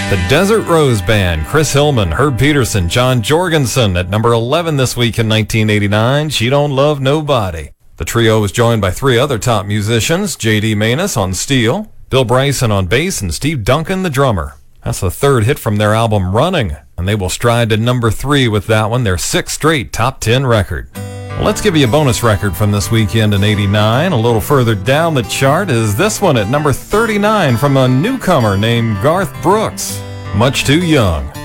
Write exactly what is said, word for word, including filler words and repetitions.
The Desert Rose Band, Chris Hillman, Herb Peterson, John Jorgensen at number eleven this week in nineteen eighty-nine, She Don't Love Nobody. The trio was joined by three other top musicians, J D Maness on steel, Bill Bryson on bass, and Steve Duncan, the drummer. That's the third hit from their album Running, and they will stride to number three with that one, their sixth straight top ten record. Well, let's give you a bonus record from this weekend in eighty-nine. A little further down the chart is this one at number thirty-nine from a newcomer named Garth Brooks, Much Too Young.